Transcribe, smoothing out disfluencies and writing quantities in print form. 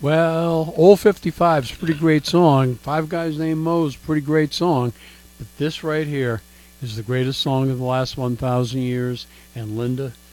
Well, Old 55 is a pretty great song. Five Guys Named Moe is a pretty great song. But this right here is the greatest song of the last 1,000 years. And Linda,